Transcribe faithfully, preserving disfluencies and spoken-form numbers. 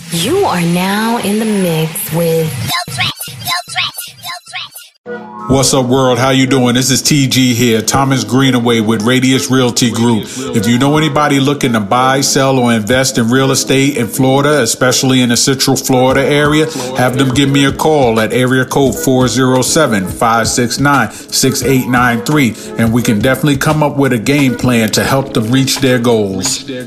You are now in the mix with Bill Threat, Bill Threat, Bill Threat. What's up, world? How you doing? This is T G here, Thomas Greenaway with Radius Realty Group. If you know anybody looking to buy, sell, or invest in real estate in Florida, especially in the Central Florida area, have them give me a call at area code four oh seven, five six nine, six eight nine three, and we can definitely come up with a game plan to help them reach their goals.